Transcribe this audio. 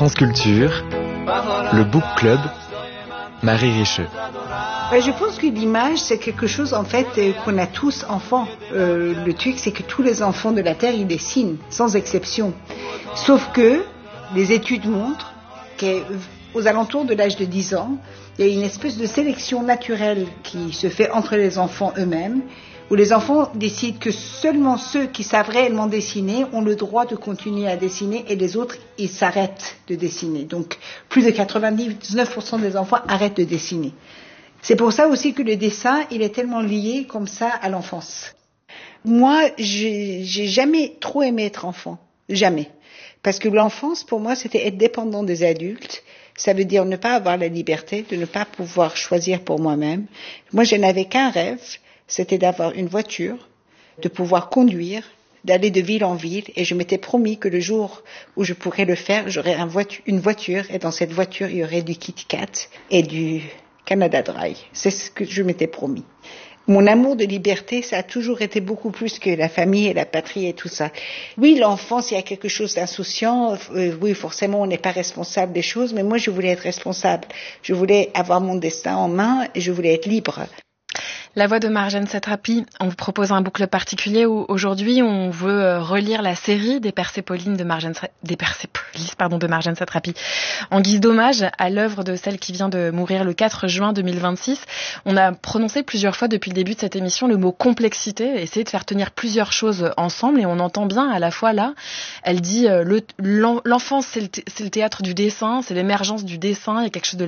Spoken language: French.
France Culture, le Book Club, Marie Richeux. Je pense que l'image, c'est quelque chose en fait qu'on a tous enfants. Le truc, c'est que tous les enfants de la Terre, ils dessinent, sans exception. Sauf que les études montrent qu'aux alentours de l'âge de 10 ans, il y a une espèce de sélection naturelle qui se fait entre les enfants eux-mêmes, où les enfants décident que seulement ceux qui savent réellement dessiner ont le droit de continuer à dessiner et les autres, ils s'arrêtent de dessiner. Donc, plus de 99% des enfants arrêtent de dessiner. C'est pour ça aussi que le dessin, il est tellement lié comme ça à l'enfance. Moi, j'ai jamais trop aimé être enfant. Jamais. Parce que l'enfance, pour moi, c'était être dépendant des adultes. Ça veut dire ne pas avoir la liberté, de ne pas pouvoir choisir pour moi-même. Moi, je n'avais qu'un rêve, c'était d'avoir une voiture, de pouvoir conduire, d'aller de ville en ville. Et je m'étais promis que le jour où je pourrais le faire, j'aurais une voiture. Et dans cette voiture, il y aurait du Kit Kat et du Canada Dry. C'est ce que je m'étais promis. Mon amour de liberté, ça a toujours été beaucoup plus que la famille et la patrie et tout ça. Oui, l'enfance, il y a quelque chose d'insouciant. Oui, forcément, on n'est pas responsable des choses, mais moi, je voulais être responsable. Je voulais avoir mon destin en main et je voulais être libre. La voix de Marjane Satrapi, on vous propose un book club particulier où aujourd'hui on veut relire la série des Persépolines de Marjane Satrapi. En guise d'hommage à l'œuvre de celle qui vient de mourir le 4 juin 2026, on a prononcé plusieurs fois depuis le début de cette émission le mot complexité, essayer de faire tenir plusieurs choses ensemble, et on entend bien à la fois là, elle dit l'enfance c'est le théâtre du dessin, c'est l'émergence du dessin, il y a quelque chose de